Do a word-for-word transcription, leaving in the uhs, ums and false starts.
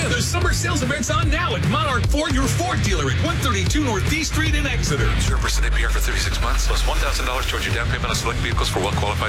The summer sales event's on now at Monarch Ford, your Ford dealer at one thirty-two North D Street in Exeter. zero percent A P R for thirty-six months, plus one thousand dollars towards your down payment on select vehicles for well-qualified